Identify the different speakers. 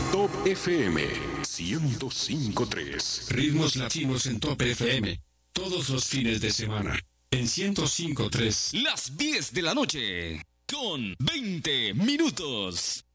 Speaker 1: Top FM 105.3.
Speaker 2: Ritmos latinos en Top FM. Todos los fines de semana. En 105.3.
Speaker 3: Las 10 de la noche. Con 20 minutos.